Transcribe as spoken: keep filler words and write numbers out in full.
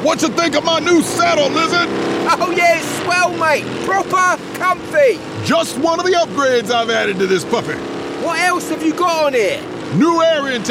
What you think of my new saddle, Lizard? Oh yeah, it's swell, mate. Proper comfy. Just one of the upgrades I've added to this puppy. What else have you got on here? New air intake.